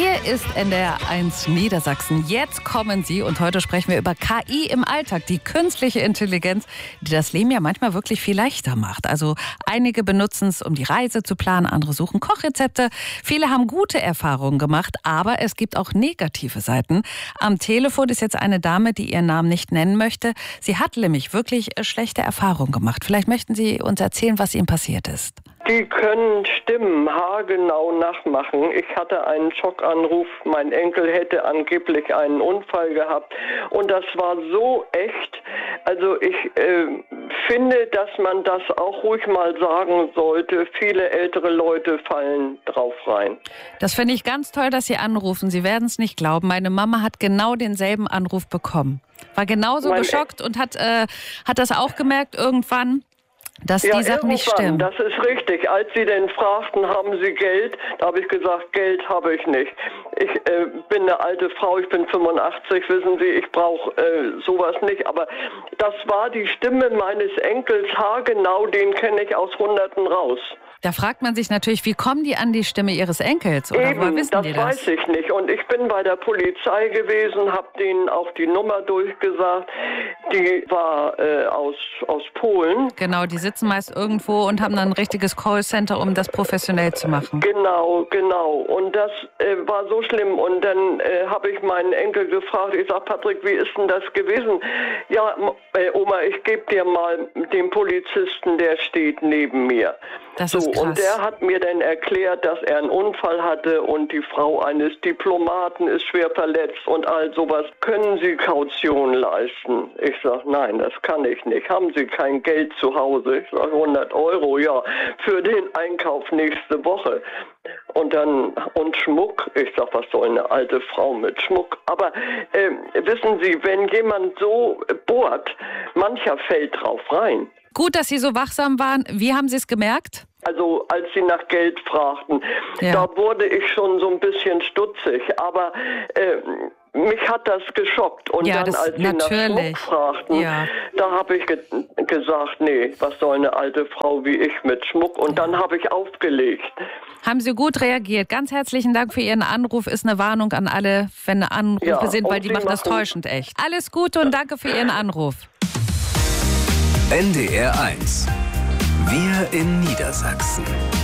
Hier ist NDR 1 Niedersachsen. Jetzt kommen sie und heute sprechen wir über KI im Alltag, die künstliche Intelligenz, die das Leben ja manchmal wirklich viel leichter macht. Also einige benutzen es, um die Reise zu planen, andere suchen Kochrezepte. Viele haben gute Erfahrungen gemacht, aber es gibt auch negative Seiten. Am Telefon ist jetzt eine Dame, die ihren Namen nicht nennen möchte. Sie hat nämlich wirklich schlechte Erfahrungen gemacht. Vielleicht möchten Sie uns erzählen, was Ihnen passiert ist. Die können Stimmen haargenau nachmachen. Ich hatte einen Schockanruf, mein Enkel hätte angeblich einen Unfall gehabt und das war so echt. Also ich finde, dass man das auch ruhig mal sagen sollte. Viele ältere Leute fallen drauf rein. Das finde ich ganz toll, dass Sie anrufen. Sie werden es nicht glauben. Meine Mama hat genau denselben Anruf bekommen. War genauso geschockt und hat das auch gemerkt irgendwann, dass die Sachen nicht stimmen. Das ist richtig. Als sie denn fragten, haben Sie Geld? Da habe ich gesagt, Geld habe ich nicht. Ich bin eine alte Frau, ich bin 85, wissen Sie, ich brauche sowas nicht. Aber das war die Stimme meines Enkels haargenau, den kenne ich aus Hunderten raus. Da fragt man sich natürlich, wie kommen die an die Stimme ihres Enkels? Oder woher wissen die das? Weiß ich nicht. Und ich bin bei der Polizei gewesen, habe denen auch die Nummer durchgesagt. Die war aus Polen. Genau, die sitzen meist irgendwo und haben dann ein richtiges Callcenter, um das professionell zu machen. Genau. Und das war so schlimm. Und dann habe ich meinen Enkel gefragt, ich sage, Patrick, wie ist denn das gewesen? Ja, Oma, ich gebe dir mal den Polizisten, der steht neben mir. Das ist krass. Und der hat mir dann erklärt, dass er einen Unfall hatte und die Frau eines Diplomaten ist schwer verletzt und all sowas. Können Sie Kaution leisten? Ich sage, nein, das kann ich nicht. Haben Sie kein Geld zu Hause? Ich sage, 100 €, ja, für den Einkauf nächste Woche. Und Schmuck. Ich sage, was soll eine alte Frau mit Schmuck? Aber wissen Sie, wenn jemand so bohrt, mancher fällt drauf rein. Gut, dass Sie so wachsam waren. Wie haben Sie es gemerkt? Also als sie nach Geld fragten, da wurde ich schon so ein bisschen stutzig. Aber mich hat das geschockt. Und dann, als sie nach Schmuck fragten, da habe ich gesagt, nee, was soll eine alte Frau wie ich mit Schmuck? Und dann habe ich aufgelegt. Haben Sie gut reagiert. Ganz herzlichen Dank für Ihren Anruf. Ist eine Warnung an alle, wenn Anrufe sind, weil die machen das täuschend echt. Alles Gute und danke für Ihren Anruf. NDR 1. Wir in Niedersachsen.